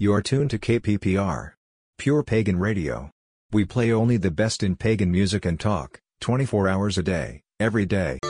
You're tuned to KPPR. Pure Pagan Radio. We play only the best in pagan music and talk, 24 hours a day, every day.